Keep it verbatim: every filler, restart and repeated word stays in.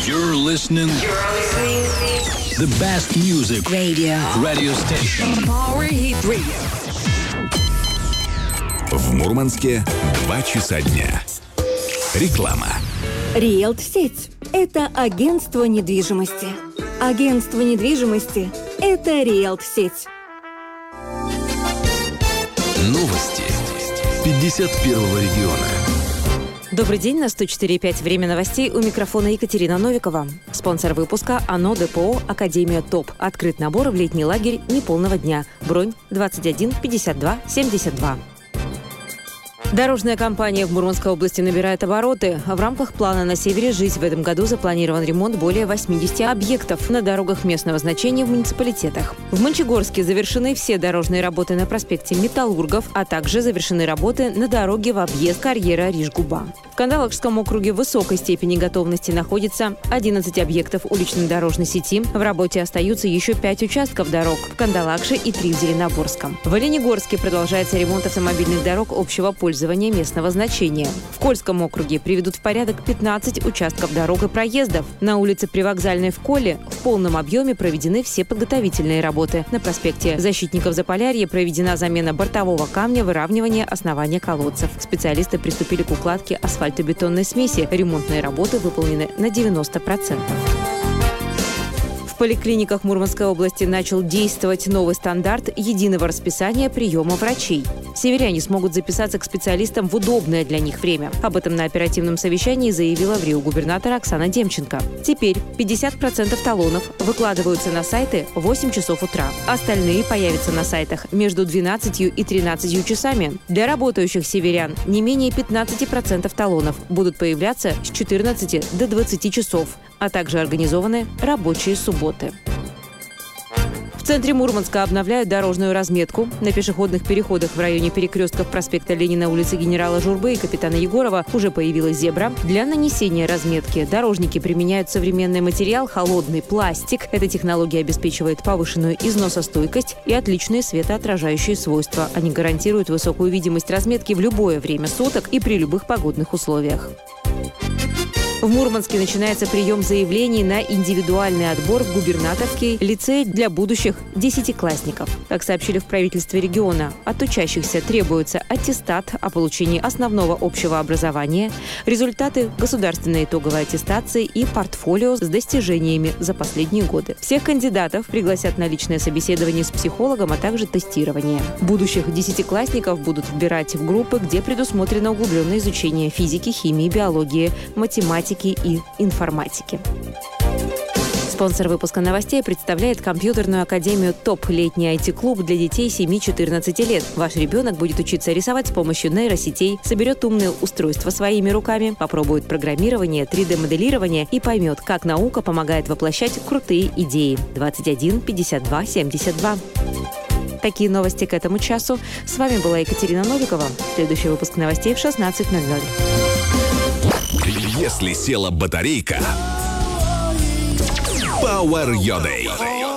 You're listening. You're listening. The best music. Radio. Radio station. Power Hit Radio. В Мурманске два часа дня. Реклама. Риэлт-сеть – это агентство недвижимости. Агентство недвижимости – это Риэлт-сеть. Новости пятьдесят первого региона. Добрый день, на сто четыре и пять время новостей, у микрофона Екатерина Новикова. Спонсор выпуска АНО ДПО «Академия ТОП». Открыт набор в летний лагерь неполного дня. Бронь двадцать один пятьдесят два семьдесят два. Дорожная компания в Мурманской области набирает обороты. В рамках плана «На севере жить» в этом году запланирован ремонт более восьмидесяти объектов на дорогах местного значения в муниципалитетах. В Мончегорске завершены все дорожные работы на проспекте Металлургов, а также завершены работы на дороге в объезд карьера Рижгуба. В Кандалакшском округе в высокой степени готовности находится одиннадцать объектов уличной дорожной сети. В работе остаются еще пять участков дорог в Кандалакше и три в Зеленогорском. В Оленегорске продолжается ремонт автомобильных дорог общего пользования местного значения. В Кольском округе приведут в порядок пятнадцать участков дорог и проездов. На улице Привокзальной в Коле в полном объеме проведены все подготовительные работы. На проспекте Защитников Заполярья проведена замена бортового камня, выравнивание основания колодцев. Специалисты приступили к укладке асфальтобетонной смеси. Ремонтные работы выполнены на девяносто процентов. В поликлиниках Мурманской области начал действовать новый стандарт единого расписания приема врачей. Северяне смогут записаться к специалистам в удобное для них время. Об этом на оперативном совещании заявила в Рио губернатор Оксана Демченко. Теперь пятьдесят процентов талонов выкладываются на сайты в восемь часов утра. Остальные появятся на сайтах между двенадцатью и тринадцатью часами. Для работающих северян не менее пятнадцати процентов талонов будут появляться с четырнадцати до двадцати часов, а также организованы рабочие субботы. В центре Мурманска обновляют дорожную разметку. На пешеходных переходах в районе перекрестков проспекта Ленина, улицы генерала Журбы и капитана Егорова уже появилась зебра. Для нанесения разметки дорожники применяют современный материал – холодный пластик. Эта технология обеспечивает повышенную износостойкость и отличные светоотражающие свойства. Они гарантируют высокую видимость разметки в любое время суток и при любых погодных условиях. В Мурманске начинается прием заявлений на индивидуальный отбор в губернаторский лицей для будущих десятиклассников. Как сообщили в правительстве региона, от учащихся требуется аттестат о получении основного общего образования, результаты государственной итоговой аттестации и портфолио с достижениями за последние годы. Всех кандидатов пригласят на личное собеседование с психологом, а также тестирование. Будущих десятиклассников будут выбирать в группы, где предусмотрено углубленное изучение физики, химии, биологии, математики и информатики. Спонсор выпуска новостей представляет компьютерную академию ТОП, летний ай ти-клуб для детей семи-четырнадцати лет. Ваш ребенок будет учиться рисовать с помощью нейросетей, соберет умные устройства своими руками, попробует программирование, три дэ-моделирование и поймет, как наука помогает воплощать крутые идеи. двадцать один пятьдесят два семьдесят два. Такие новости к этому часу. С вами была Екатерина Новикова. Следующий выпуск новостей в шестнадцать ноль ноль. Если села батарейка, Power Your Day.